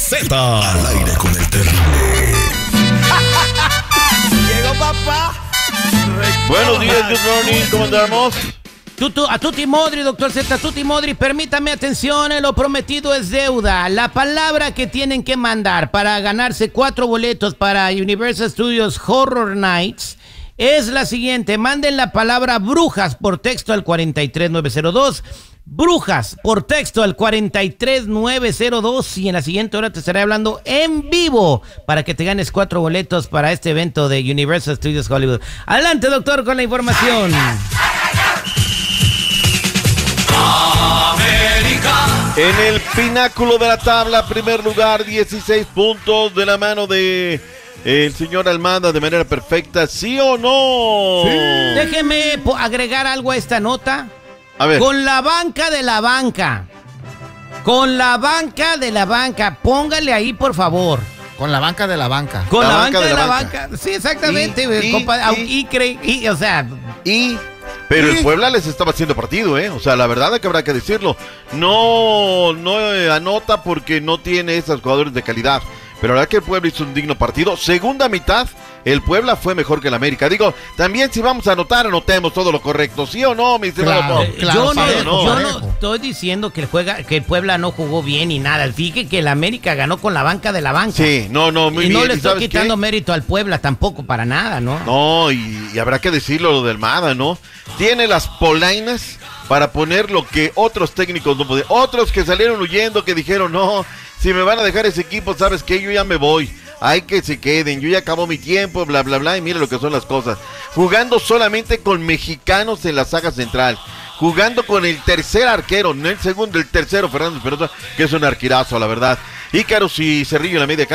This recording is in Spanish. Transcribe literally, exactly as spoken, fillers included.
Z. Al aire con el terrible. Llegó papá. Buenos días, good morning, ¿cómo andamos? Tutu, a Tuti Modri, doctor Z, a Tuti Modri, permítame atención, eh, lo prometido es deuda. La palabra que tienen que mandar para ganarse cuatro boletos para Universal Studios Horror Nights es la siguiente. Manden la palabra brujas por texto al cuarenta y tres nueve cero dos. Brujas por texto al cuarenta y tres nueve cero dos y en la siguiente hora te estaré hablando en vivo para que te ganes cuatro boletos para este evento de Universal Studios Hollywood. Adelante, doctor, con la información. En el pináculo de la tabla, primer lugar, dieciséis puntos de la mano de el señor Almada de manera perfecta, ¿sí o no? Sí. Déjeme agregar algo a esta nota. A ver. Con la banca de la banca. Con la banca de la banca. Póngale ahí, por favor. Con la banca de la banca. Con la, La banca, banca de de la, la banca. banca. Sí, exactamente. Y, y, compa- y, y, cre- y, o sea... Y... Pero el Puebla les estaba haciendo partido, ¿eh? O sea, la verdad es que habrá que decirlo. No, no eh, anota porque no tiene esos jugadores de calidad. Pero la verdad que el Puebla hizo un digno partido. Segunda mitad, el Puebla fue mejor que el América. Digo, también si vamos a anotar, anotemos todo lo correcto. ¿Sí o no, mi estimado Claro, Pop? Eh, claro, yo no, parejo, yo parejo. no estoy diciendo que el, juega, que el Puebla no jugó bien ni nada. Fíjate que el América ganó con la banca de la banca. Sí, no, no, muy y bien. no le ¿Y estoy sabes quitando qué? mérito al Puebla tampoco, para nada, ¿no? No, y, y habrá que decirlo lo del Almada, ¿no? Tiene las polainas para poner lo que otros técnicos no podían. Otros que salieron huyendo, que dijeron, no, si me van a dejar ese equipo, ¿sabes qué? Yo ya me voy. Hay que se queden, yo ya acabo mi tiempo, bla, bla, bla, y mire lo que son las cosas. Jugando solamente con mexicanos en la saga central. Jugando con el tercer arquero, no el segundo, el tercero, Fernando Espinosa, que es un arquerazo, la verdad. Ícaro y Cerrillo en la media cancha.